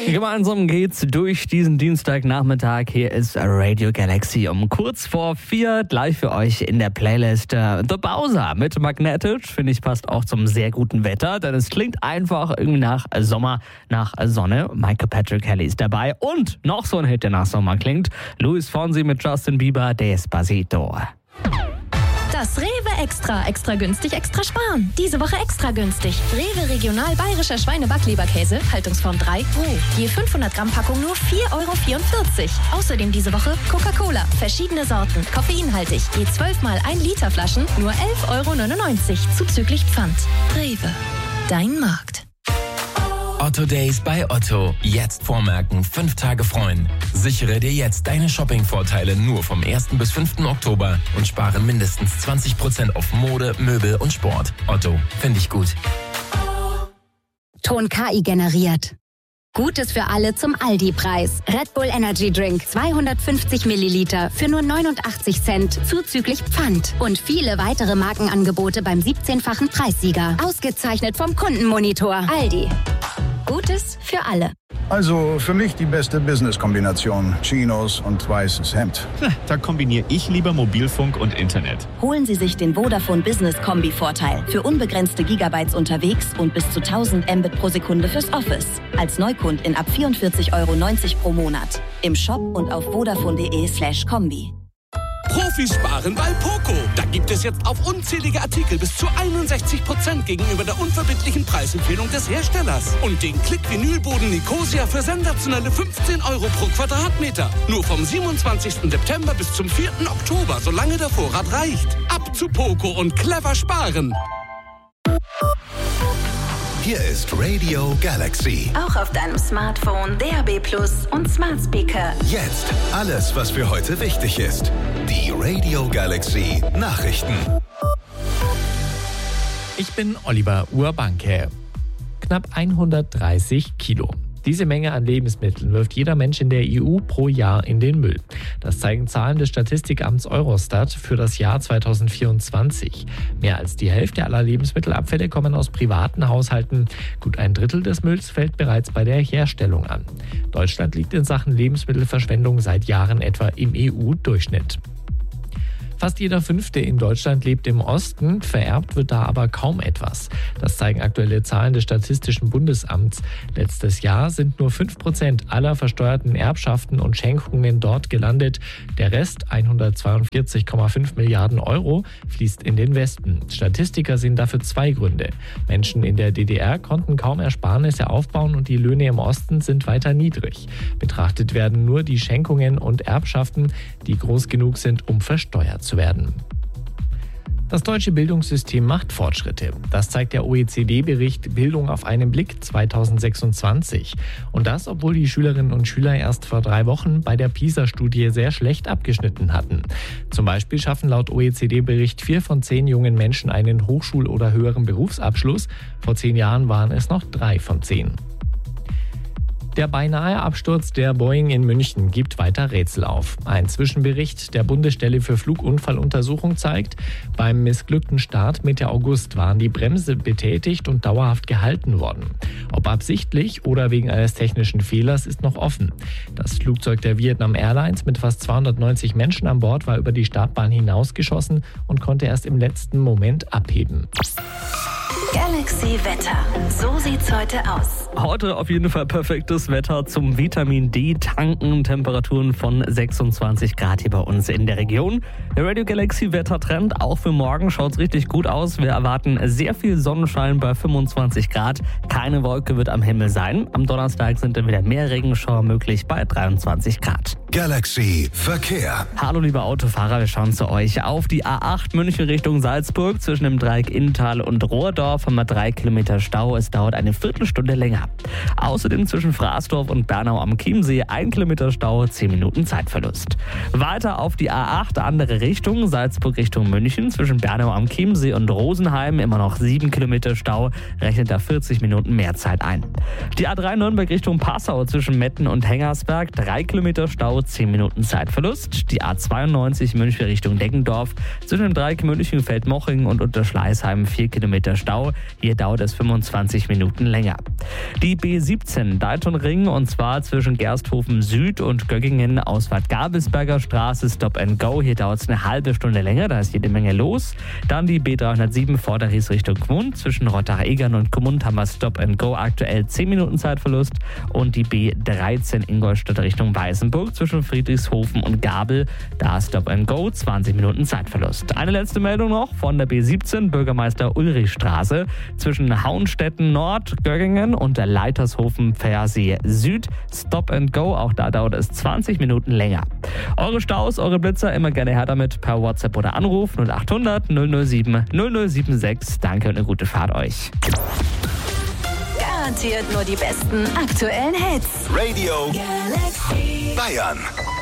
Gemeinsam geht's durch diesen Dienstagnachmittag. Hier ist Radio Galaxy um kurz vor 4. Gleich für euch in der Playlist The Bowser mit Magnetisch. Finde ich, passt auch zum sehr guten Wetter, denn es klingt einfach irgendwie nach Sommer, nach Sonne. Michael Patrick Kelly ist dabei und noch so ein Hit, der nach Sommer klingt. Luis Fonsi mit Justin Bieber, Despacito. Das Rewe Extra günstig, extra sparen. Diese Woche extra günstig. Rewe Regional Bayerischer Schweine-Backleberkäse, Haltungsform 3 Pro. Je 500 Gramm Packung nur 4,44 €. Außerdem diese Woche Coca-Cola, verschiedene Sorten, koffeinhaltig. Je 12 mal 1 Liter Flaschen, nur 11,99 € zuzüglich Pfand. Rewe, dein Markt. Otto Days bei Otto. Jetzt vormerken, 5 Tage freuen. Sichere dir jetzt deine Shopping-Vorteile nur vom 1. bis 5. Oktober und spare mindestens 20% auf Mode, Möbel und Sport. Otto, finde ich gut. Ton KI generiert. Gutes für alle zum Aldi-Preis. Red Bull Energy Drink 250 Milliliter für nur 89 Cent zuzüglich Pfand. Und viele weitere Markenangebote beim 17-fachen Preissieger. Ausgezeichnet vom Kundenmonitor. Aldi. Gutes für alle. Also für mich die beste Business-Kombination. Chinos und weißes Hemd. Da kombiniere ich lieber Mobilfunk und Internet. Holen Sie sich den Vodafone Business Kombi-Vorteil. Für unbegrenzte Gigabytes unterwegs und bis zu 1000 Mbit pro Sekunde fürs Office. Als Neukundin ab 44,90 € pro Monat. Im Shop und auf vodafone.de/kombi. Profis sparen bei Poco. Da gibt es jetzt auf unzählige Artikel bis zu 61% gegenüber der unverbindlichen Preisempfehlung des Herstellers. Und den Klick-Vinylboden Nicosia für sensationelle 15 € pro Quadratmeter. Nur vom 27. September bis zum 4. Oktober, solange der Vorrat reicht. Ab zu Poco und clever sparen. Hier ist Radio Galaxy. Auch auf deinem Smartphone, DAB+ und Smart Speaker. Jetzt alles, was für heute wichtig ist. Die Radio Galaxy Nachrichten. Ich bin Oliver Urbanke. Knapp 130 Kilo. Diese Menge an Lebensmitteln wirft jeder Mensch in der EU pro Jahr in den Müll. Das zeigen Zahlen des Statistikamts Eurostat für das Jahr 2024. Mehr als die Hälfte aller Lebensmittelabfälle kommen aus privaten Haushalten. Gut ein Drittel des Mülls fällt bereits bei der Herstellung an. Deutschland liegt in Sachen Lebensmittelverschwendung seit Jahren etwa im EU-Durchschnitt. Fast jeder Fünfte in Deutschland lebt im Osten, vererbt wird da aber kaum etwas. Das zeigen aktuelle Zahlen des Statistischen Bundesamts. Letztes Jahr sind nur 5% aller versteuerten Erbschaften und Schenkungen dort gelandet. Der Rest, 142,5 Milliarden €, fließt in den Westen. Statistiker sehen dafür 2 Gründe. Menschen in der DDR konnten kaum Ersparnisse aufbauen und die Löhne im Osten sind weiter niedrig. Betrachtet werden nur die Schenkungen und Erbschaften, die groß genug sind, um versteuert zu werden. Das deutsche Bildungssystem macht Fortschritte. Das zeigt der OECD-Bericht Bildung auf einen Blick 2026. Und das, obwohl die Schülerinnen und Schüler erst vor 3 Wochen bei der PISA-Studie sehr schlecht abgeschnitten hatten. Zum Beispiel schaffen laut OECD-Bericht 4 von 10 jungen Menschen einen Hochschul- oder höheren Berufsabschluss. Vor 10 Jahren waren es noch 3 von 10. Der beinahe Absturz der Boeing in München gibt weiter Rätsel auf. Ein Zwischenbericht der Bundesstelle für Flugunfalluntersuchung zeigt, beim missglückten Start Mitte August waren die Bremse betätigt und dauerhaft gehalten worden. Ob absichtlich oder wegen eines technischen Fehlers ist noch offen. Das Flugzeug der Vietnam Airlines mit fast 290 Menschen an Bord war über die Startbahn hinausgeschossen und konnte erst im letzten Moment abheben. Galaxy Wetter. So sieht's heute aus. Heute auf jeden Fall perfektes Wetter zum Vitamin D tanken. Temperaturen von 26 Grad hier bei uns in der Region. Der Radio Galaxy Wettertrend auch für morgen schaut's richtig gut aus. Wir erwarten sehr viel Sonnenschein bei 25 Grad. Keine Wolke wird am Himmel sein. Am Donnerstag sind dann wieder mehr Regenschauer möglich bei 23 Grad. Galaxy Verkehr. Hallo liebe Autofahrer, wir schauen zu euch auf die A8 München Richtung Salzburg. Zwischen dem Dreieck Inntal und Rohrdorf haben wir 3 Kilometer Stau. Es dauert eine Viertelstunde länger. Außerdem zwischen Fraßdorf und Bernau am Chiemsee 1 Kilometer Stau, 10 Minuten Zeitverlust. Weiter auf die A8, andere Richtung, Salzburg Richtung München. Zwischen Bernau am Chiemsee und Rosenheim immer noch 7 Kilometer Stau, rechnet da 40 Minuten mehr Zeit ein. Die A3 Nürnberg Richtung Passau zwischen Metten und Hengersberg, 3 Kilometer Stau, 10 Minuten Zeitverlust. Die A92 München Richtung Deggendorf zwischen dem Dreieck München, Feldmoching und Unterschleißheim 4 Kilometer Stau. Hier dauert es 25 Minuten länger. Die B17 Daltonring und zwar zwischen Gersthofen Süd und Göggingen, Ausfahrt Gabelsberger Straße, Stop and Go. Hier dauert es eine halbe Stunde länger, da ist jede Menge los. Dann die B307 Vorderries Richtung Gmund. Zwischen Rottach-Egern und Gmund haben wir Stop and Go, aktuell 10 Minuten Zeitverlust. Und die B13 Ingolstadt Richtung Weißenburg zwischen Friedrichshofen und Gabel, da Stop and Go, 20 Minuten Zeitverlust. Eine letzte Meldung noch von der B17 Bürgermeister Ulrichstraße zwischen Hauenstetten Nord, Göggingen und der Leitershofen Pfersee Süd. Stop and Go, auch da dauert es 20 Minuten länger. Eure Staus, eure Blitzer, immer gerne her damit per WhatsApp oder Anruf 0800 007 0076. Danke und eine gute Fahrt euch. Garantiert nur die besten aktuellen Hits. Radio Galaxy Bayern.